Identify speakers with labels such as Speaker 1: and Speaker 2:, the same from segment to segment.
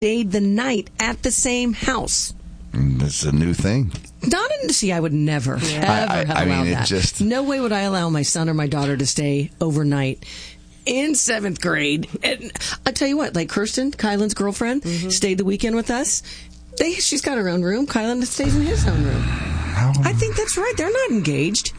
Speaker 1: stayed the night at the same house.
Speaker 2: It's a new thing.
Speaker 1: I would never, ever have allowed that. No way would I allow my son or my daughter to stay overnight in 7th grade. And I'll tell you what, like Kirsten, Kylan's girlfriend, stayed the weekend with us. She's got her own room. Kylan stays in his own room. I think that's right. They're not engaged.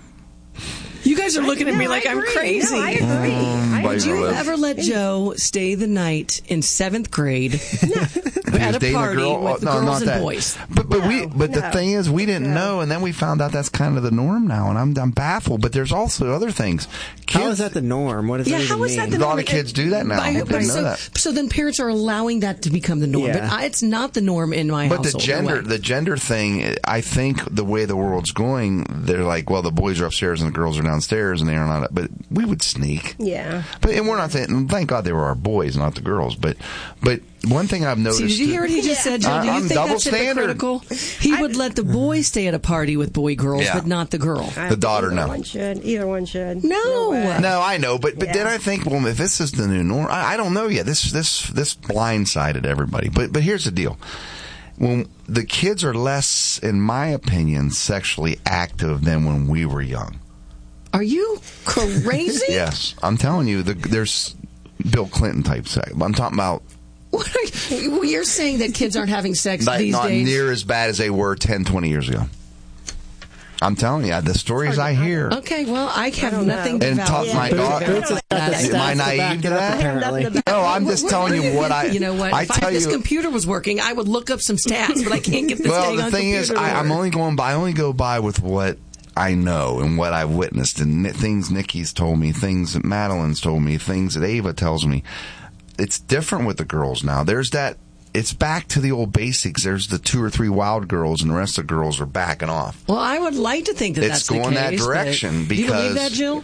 Speaker 1: You guys are looking at me like I'm crazy.
Speaker 3: No, I agree.
Speaker 1: Would you ever let Joe stay the night in 7th grade at a party with the girls and boys?
Speaker 2: But the thing is, we didn't know, and then we found out that's kind of the norm now, and I'm baffled. But there's also other things.
Speaker 4: How is that the norm? What does that even mean?
Speaker 2: A lot of kids do that now.
Speaker 1: So then parents are allowing that to become the norm.
Speaker 4: Yeah.
Speaker 1: But it's not the norm in my household.
Speaker 2: But the gender thing, I think the way the world's going, they're like, well, the boys are upstairs and the girls are downstairs, and they are not. But we would sneak.
Speaker 3: Yeah.
Speaker 2: And we're not saying. Thank God they were our boys, not the girls. But one thing I've noticed.
Speaker 1: See, did you hear what he just said, Joe? Do you think that's hypocritical? He would let the boy stay at a party with girls, but not the girl.
Speaker 2: The daughter, no.
Speaker 3: Either one should.
Speaker 1: No,
Speaker 2: I know, but then I think, well, if this is the new norm, I don't know yet. This blindsided everybody. But here's the deal. When the kids are less, in my opinion, sexually active than when we were young.
Speaker 1: Are you crazy?
Speaker 2: Yes, I'm telling you. There's Bill Clinton type sex. I'm talking about.
Speaker 1: You're saying that kids aren't having sex these days?
Speaker 2: Not near as bad as they were 10, 20 years ago. I'm telling you, the stories I hear.
Speaker 1: Okay, well, I have nothing to
Speaker 2: and talk my daughter. Am I naive to that? No, I'm just telling you what I.
Speaker 1: You know what? If this computer was working, I would look up some stats, but I can't get this thing on computer.
Speaker 2: Well, the thing is, I'm only going by. I only go by with what I know and what I've witnessed, and things Nikki's told me, things that Madeline's told me, things that Ava tells me. It's different with the girls now. There's that. It's back to the old basics. There's the 2 or 3 wild girls, and the rest of the girls are backing off.
Speaker 1: Well, I would like to think that's the case.
Speaker 2: It's going that direction.
Speaker 1: Do you believe that, Jill?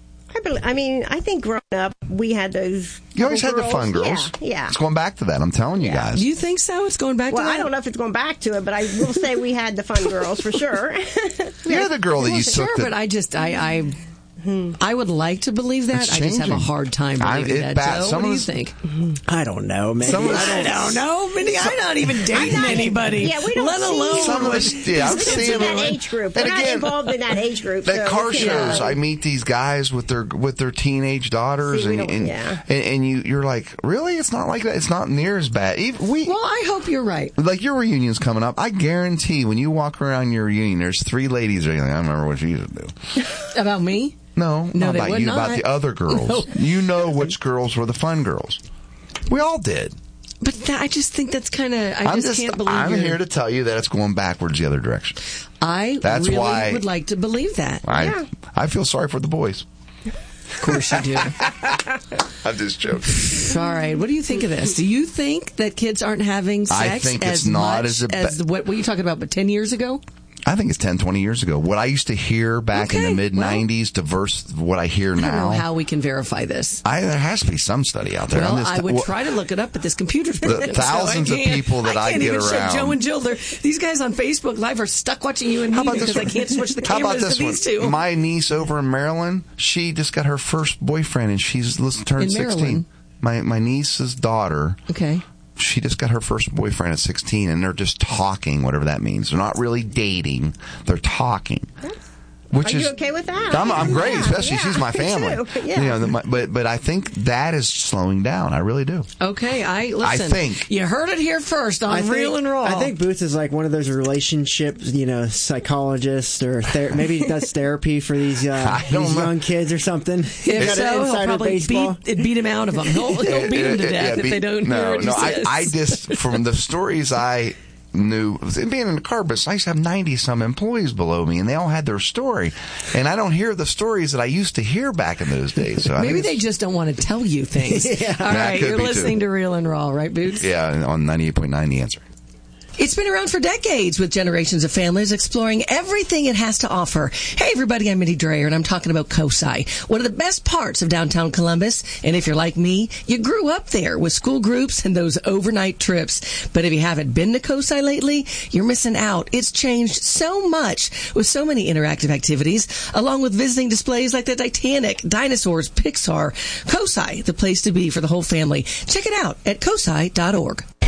Speaker 3: I think growing up, we had those.
Speaker 2: You always had the fun girls.
Speaker 3: Yeah.
Speaker 2: It's going back to that. I'm telling you guys.
Speaker 1: Do you think so? It's going back to that?
Speaker 3: Well, I don't know if it's going back to it, but I will say we had the fun girls for sure.
Speaker 2: You're the girl that you took.
Speaker 1: Sure, but I would like to believe that. I just have a hard time believing that. Joe, what do you think?
Speaker 4: I don't know. Maybe.
Speaker 1: I don't know. I'm not even dating anybody.
Speaker 3: Yeah, we don't
Speaker 1: let alone
Speaker 3: some
Speaker 2: of us. Yeah, I'm seeing
Speaker 3: that age group. We're not involved in that age group.
Speaker 2: That car shows, I meet these guys with their teenage daughters, and you're like, really? It's not like that. It's not near as bad.
Speaker 1: Well, I hope you're right.
Speaker 2: Like your reunion's coming up. I guarantee when you walk around your reunion, there's 3 ladies. Are like, I remember what you used to do.
Speaker 1: About me?
Speaker 2: No, not about you, about the other girls. No. You know which girls were the fun girls. We all did.
Speaker 1: But I just think that's kind of, I just can't believe
Speaker 2: I'm here to tell you that it's going backwards the other direction.
Speaker 1: That's why would like to believe that.
Speaker 2: I feel sorry for the boys.
Speaker 1: Of course you do.
Speaker 2: I'm just joking.
Speaker 1: All right. What do you think of this? Do you think that kids aren't having sex
Speaker 2: I think it's not
Speaker 1: as what were you talking about, but 10 years ago?
Speaker 2: I think it's 10, 20 years ago. What I used to hear back in the mid-'90s to versus what I hear now.
Speaker 1: I don't know how we can verify this.
Speaker 2: There has to be some study out there.
Speaker 1: Well, I would try to look it up, but this computer's broken.
Speaker 2: Thousands of people that I get around.
Speaker 1: I can't even show Joe and Jill. These guys on Facebook Live are stuck watching you and me because I can't switch the cameras to these two.
Speaker 2: My niece over in Maryland, she just got her first boyfriend, and she's turned 16. My niece's daughter.
Speaker 1: Okay.
Speaker 2: She just got her first boyfriend at 16, and they're just talking, whatever that means. They're not really dating. They're talking.
Speaker 3: Are you okay with that?
Speaker 2: I'm great, especially she's my family.
Speaker 3: Yeah.
Speaker 2: But I think that is slowing down. I really do.
Speaker 1: Okay, listen.
Speaker 2: I think
Speaker 1: you heard it here first on Real and Raw.
Speaker 4: I think Booth is like one of those relationship, psychologists or maybe he does therapy for these young kids or something.
Speaker 1: If so, he'll probably beat him out of them. He'll beat them to death if they don't hear what he says.
Speaker 2: I just from the stories I knew, being in the car business, I used to have 90-some employees below me, and they all had their story. And I don't hear the stories that I used to hear back in those days. So
Speaker 1: maybe they just don't want to tell you things. All right, you're listening to Real and Raw, right, Boots?
Speaker 2: Yeah, on 98.9 The Answer.
Speaker 1: It's been around for decades with generations of families exploring everything it has to offer. Hey, everybody, I'm Mindy Dreyer, and I'm talking about COSI, one of the best parts of downtown Columbus. And if you're like me, you grew up there with school groups and those overnight trips. But if you haven't been to COSI lately, you're missing out. It's changed so much with so many interactive activities, along with visiting displays like the Titanic, dinosaurs, Pixar. COSI, the place to be for the whole family. Check it out at COSI.org.